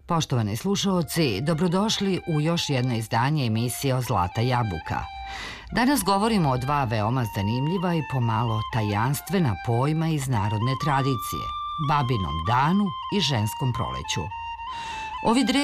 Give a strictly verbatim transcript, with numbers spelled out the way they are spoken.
Poštovani slušaoci, dobrodošli u još jedno izdanje emisije o Zlata jabuka. Danas govorimo o dva veoma zanimljiva i pomalo tajanstvena pojma iz narodne tradicije, babinom danu i ženskom proleću. Ovi drevi